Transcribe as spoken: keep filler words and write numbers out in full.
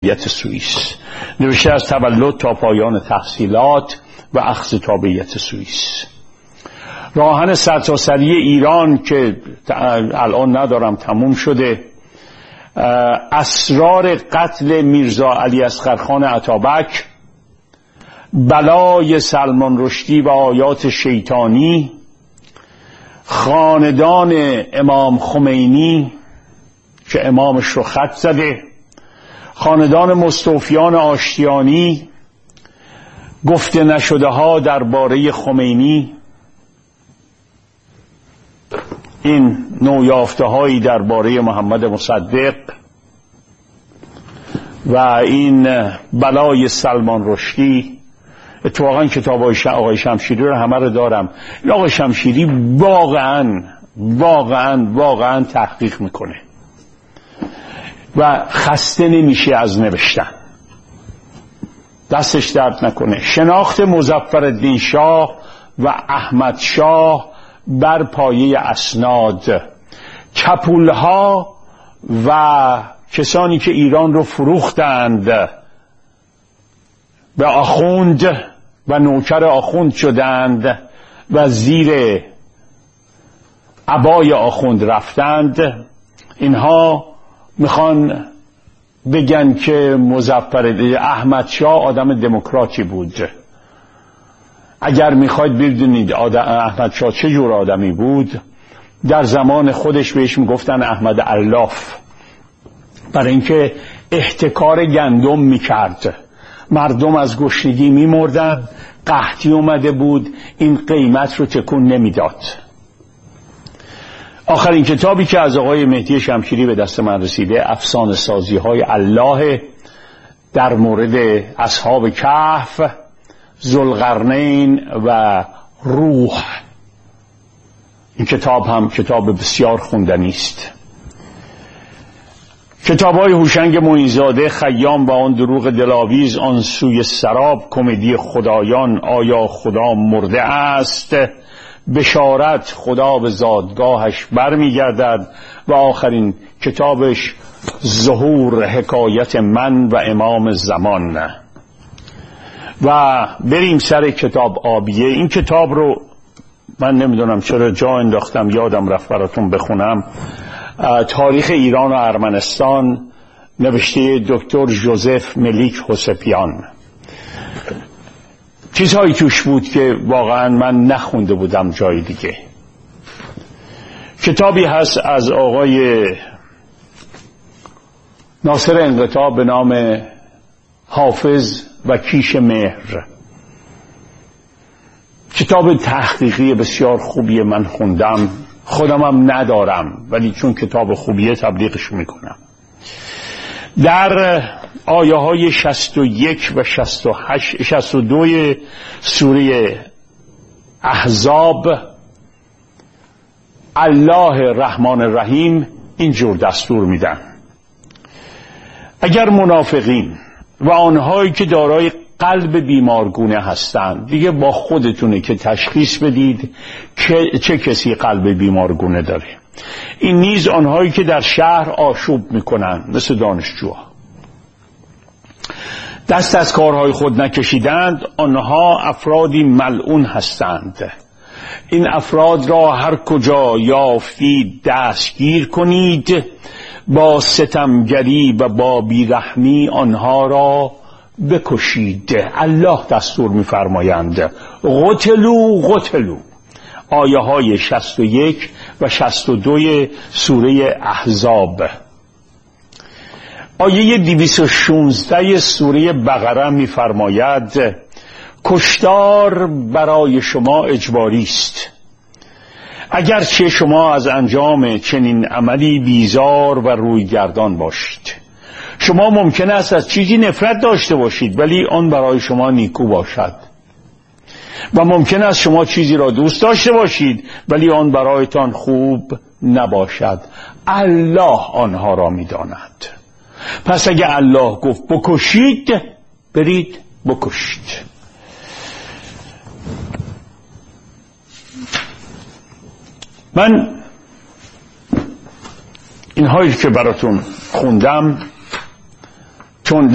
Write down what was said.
سوئیس، نوشته از تولد تا پایان تحصیلات و اخذ تابعیت سوئیس. راهن سرتاسری ایران که الان ندارم تموم شده، اسرار قتل میرزا علی اصغرخان اتابک، بلای سلمان رشدی و آیات شیطانی، خاندان امام خمینی که امامش رو خط زده، خاندان مستوفیان آشتیانی، گفته نشده ها درباره خمینی، این نویافته هایی درباره محمد مصدق و این بلای سلمان رشدی. اتفاقا کتاب آقای شمشیری رو همه رو دارم. این آقای شمشیری واقعا واقعا واقعا تحقیق میکنه و خسته نمیشه از نوشتن، دستش درد نکنه. شناخت مظفرالدین شاه و احمد شاه بر پایه اسناد، چپولها و کسانی که ایران رو فروختند به آخوند و نوکر آخوند شدند و زیر عبای آخوند رفتند، اینها میخوان بگن که مظفرالدین احمد شاه آدم دموکراتی بود. اگر میخواید بدونید احمد شاه چه جور آدمی بود، در زمان خودش بهش میگفتن احمد علاف، برای اینکه احتکار گندم میکرد، مردم از گشنگی میمردن، قحطی اومده بود، این قیمت رو تکون نمیداد. آخرین کتابی که از آقای مهدی شمشیری به دست من رسیده افسانه سازی های الله در مورد اصحاب کهف، ذوالقرنین و روح. این کتاب هم کتاب بسیار خوندنی است. کتاب های هوشنگ معینزاده، خیام و آن دروغ دلاویز، آن سوی سراب، کمدی خدایان، آیا خدا مرده است، بشارت، خدا به زادگاهش برمیگردد، و آخرین کتابش ظهور، حکایت من و امام زمان. و بریم سر کتاب آبیه. این کتاب رو من نمیدونم چرا جا انداختم، یادم رفت براتون بخونم. تاریخ ایران و ارمنستان، نوشته دکتر ژوزف ملیک حسپیان. چیزهایی توش بود که واقعا من نخونده بودم جای دیگه. کتابی هست از آقای ناصر انقطاع به نام حافظ و کیش مهر. کتاب تحقیقی بسیار خوبیه، من خوندم، خودم هم ندارم ولی چون کتاب خوبیه تبلیغش میکنم. در آیه های شصت و یک و شصت و هشت شصت و دو سوره احزاب، الله رحمان الرحیم اینجور دستور میدن: اگر منافقین و آنهایی که دارای قلب بیمارگونه هستند، دیگه با خودتونه که تشخیص بدید که چه کسی قلب بیمارگونه داره. این نیز آنهایی که در شهر آشوب میکنن، مثل دانشجوها، دست از کارهای خود نکشیدند، آنها افرادی ملعون هستند. این افراد را هر کجا یافتید دستگیر کنید، با ستمگری و با بیرحمی آنها را بکشید. الله دستور می‌فرمایند قتلوا قتلوا. آیه های شصت و یک و شصت و دو سوره احزاب. آیه دویست و شانزده سوره بقره می‌فرماید کشتار برای شما اجباری است، اگرچه شما از انجام چنین عملی بیزار و رویگردان باشید. شما ممکن است از چیزی نفرت داشته باشید ولی آن برای شما نیکو باشد، و ممکن است شما چیزی را دوست داشته باشید ولی آن برایتان خوب نباشد. الله آنها را می‌داند. پس اگه الله گفت بکشید، برید بکشید. من اینهایی که براتون خوندم چون